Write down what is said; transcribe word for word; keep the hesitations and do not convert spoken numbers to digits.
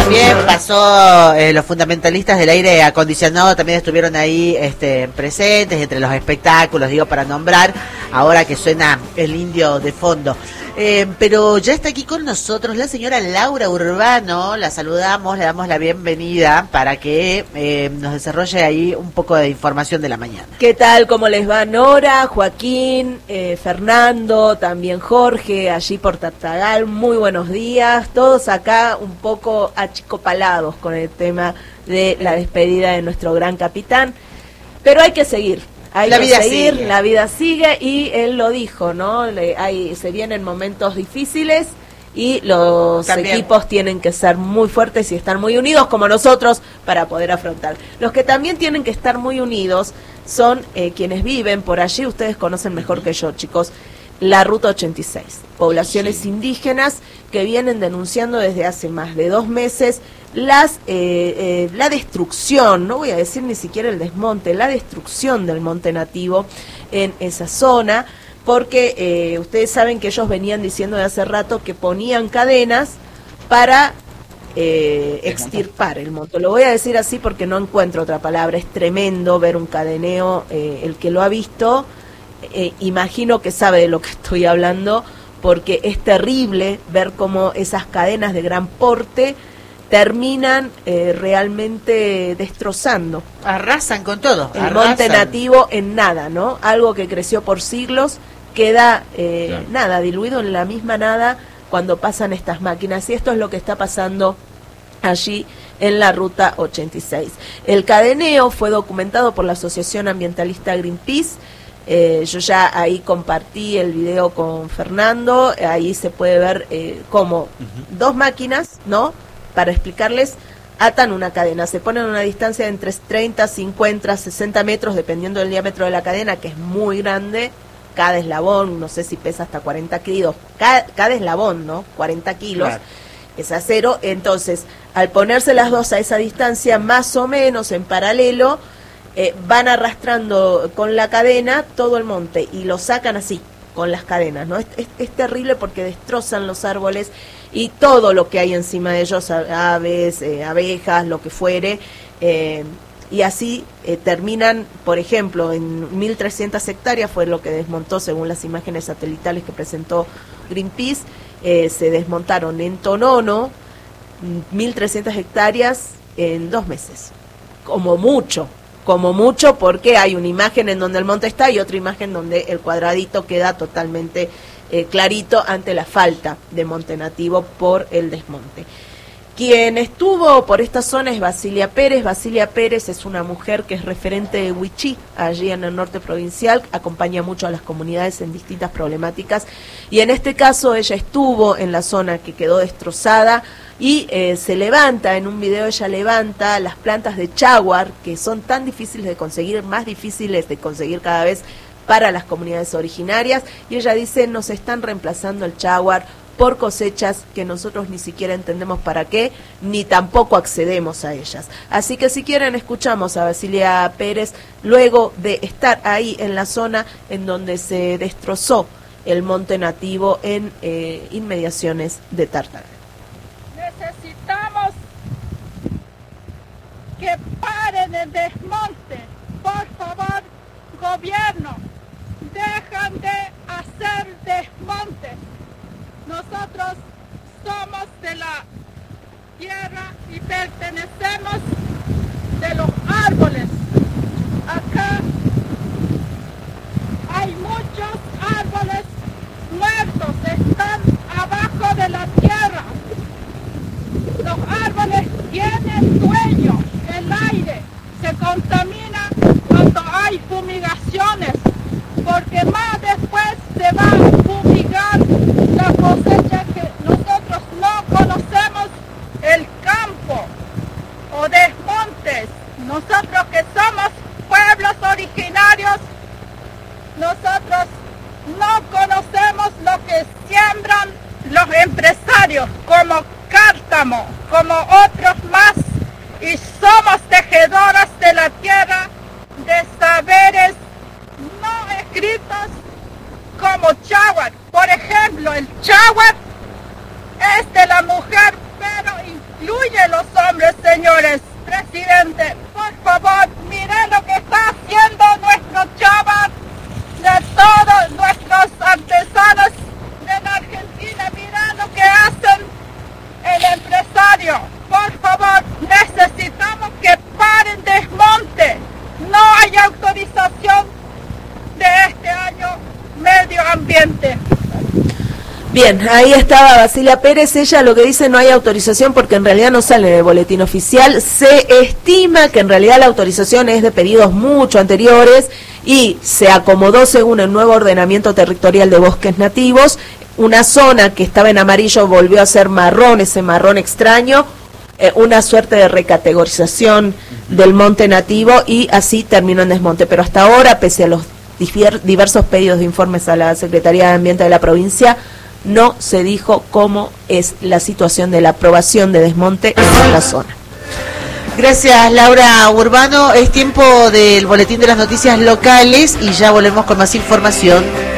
también pasó, eh, los fundamentalistas del aire acondicionado también estuvieron ahí este, presentes entre los espectáculos, digo, para nombrar, ahora que suena el indio de fondo. Eh, pero ya está aquí con nosotros la señora Laura Urbano, la saludamos, le damos la bienvenida para que eh, nos desarrolle ahí un poco de información de la mañana. ¿Qué tal? ¿Cómo les va Nora, Joaquín, eh, Fernando, también Jorge, allí por Tartagal? Muy buenos días, todos acá un poco achicopalados con el tema de la despedida de nuestro gran capitán, pero hay que seguir. Hay la que vida seguir, sigue. La vida sigue y él lo dijo, ¿no? Le, hay, se vienen momentos difíciles y los También. equipos tienen que ser muy fuertes y estar muy unidos como nosotros para poder afrontar. Los que también tienen que estar muy unidos son eh, quienes viven por allí, ustedes conocen mejor que yo, chicos, la Ruta ochenta y seis, poblaciones sí. indígenas que vienen denunciando desde hace más de dos meses las eh, eh, la destrucción, no voy a decir ni siquiera el desmonte, la destrucción del monte nativo en esa zona, porque eh, ustedes saben que ellos venían diciendo de hace rato que ponían cadenas para eh, extirpar el monte. Lo voy a decir así porque no encuentro otra palabra, es tremendo ver un cadeneo, eh, el que lo ha visto, eh, imagino que sabe de lo que estoy hablando, porque es terrible ver cómo esas cadenas de gran porte terminan eh, realmente destrozando. Arrasan con todo. El arrasan. monte nativo en nada, ¿no? Algo que creció por siglos queda eh, claro. nada, diluido en la misma nada cuando pasan estas máquinas. Y esto es lo que está pasando allí en la Ruta ochenta y seis. El cadeneo fue documentado por la Asociación Ambientalista Greenpeace. Eh, yo ya ahí compartí el video con Fernando. Ahí se puede ver eh, cómo uh-huh. dos máquinas, ¿no?, para explicarles, atan una cadena, se ponen a una distancia de entre treinta, cincuenta, sesenta metros, dependiendo del diámetro de la cadena, que es muy grande, cada eslabón, no sé si pesa hasta cuarenta kilos, cada, cada eslabón, ¿no?, cuarenta kilos, claro. es acero. Entonces, al ponerse las dos a esa distancia, más o menos en paralelo, eh, van arrastrando con la cadena todo el monte, y lo sacan así, con las cadenas, ¿no? Es, es, es terrible porque destrozan los árboles y todo lo que hay encima de ellos, aves, eh, abejas, lo que fuere, eh, y así eh, terminan, por ejemplo, en mil trescientas hectáreas, fue lo que desmontó según las imágenes satelitales que presentó Greenpeace, eh, se desmontaron en Tonono mil trescientas hectáreas en dos meses, como mucho, como mucho, porque hay una imagen en donde el monte está y otra imagen donde el cuadradito queda totalmente Eh, clarito ante la falta de monte nativo por el desmonte. Quien estuvo por esta zona es Basilia Pérez. Basilia Pérez es una mujer que es referente de Wichí, allí en el norte provincial, acompaña mucho a las comunidades en distintas problemáticas, y en este caso ella estuvo en la zona que quedó destrozada y eh, se levanta, en un video ella levanta las plantas de chaguar, que son tan difíciles de conseguir, más difíciles de conseguir cada vez para las comunidades originarias, y ella dice, nos están reemplazando el chaguar por cosechas que nosotros ni siquiera entendemos para qué, ni tampoco accedemos a ellas. Así que si quieren escuchamos a Basilia Pérez luego de estar ahí en la zona en donde se destrozó el monte nativo en eh, inmediaciones de Tartagal. Necesitamos que paren el desmonte, por favor, gobierno. Dejan de hacer desmontes. Nosotros somos de la tierra y pertenecemos de los árboles. Acá hay muchos árboles muertos, están abajo de la tierra. Los árboles tienen dueño, el aire se contamina cuando hay fumigaciones, porque más después se va a fumigar la cosecha que nosotros no conocemos, el campo o desmontes. Nosotros que somos pueblos originarios, nosotros no conocemos lo que siembran los empresarios como Cártamo, como otros más, y somos tejedoras de la tierra, de saberes no escritos como cháhuatl. Por ejemplo, el cháhuatl es de la mujer pero incluye los hombres, señores. Presidente, por favor, miren lo que está haciendo nuestros chavas, de todos nuestros artesanos de la Argentina. Miren lo que hacen el empresario. Por favor, necesitamos que paren desmonte. No hay autorización de este año medio ambiente. Bien, ahí estaba Basilia Pérez. Ella lo que dice, no hay autorización porque en realidad no sale en el boletín oficial. Se estima que en realidad la autorización es de pedidos mucho anteriores y se acomodó según el nuevo ordenamiento territorial de bosques nativos. Una zona que estaba en amarillo volvió a ser marrón, ese marrón extraño, eh, una suerte de recategorización del monte nativo, y así terminó en desmonte. Pero hasta ahora, pese a los diversos pedidos de informes a la Secretaría de Ambiente de la provincia, no se dijo cómo es la situación de la aprobación de desmonte en la zona. Gracias, Laura Urbano. Es tiempo del boletín de las noticias locales y ya volvemos con más información.